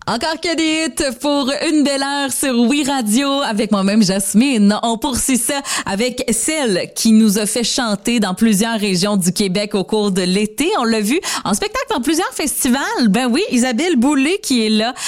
Encore que des hits pour une belle heure sur Oui Radio avec moi-même Jasmine. On poursuit ça avec celle qui nous a fait chanter dans plusieurs régions du Québec au cours de l'été. On l'a vu en spectacle dans plusieurs festivals. Ben oui, Isabelle Boulay qui est là